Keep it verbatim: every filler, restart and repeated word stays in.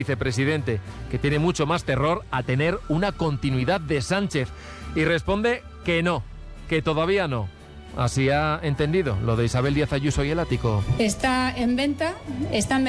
vicepresidente, que tiene mucho más terror a tener una continuidad de Sánchez. Y responde que no, que todavía no. Así ha entendido lo de Isabel Díaz Ayuso y el ático. Está en venta, está en